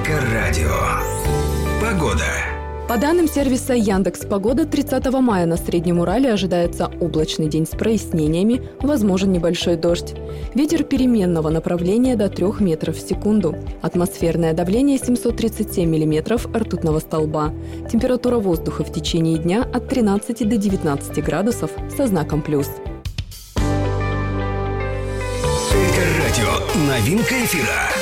Эльдорадо. Погода. По данным сервиса Яндекс.Погода, 30 мая на Среднем Урале ожидается облачный день с прояснениями, возможен небольшой дождь. Ветер переменного направления до 3 метров в секунду. Атмосферное давление 737 миллиметров ртутного столба. Температура воздуха в течение дня от 13 до 19 градусов со знаком плюс. Эльдорадо. Новинка эфира.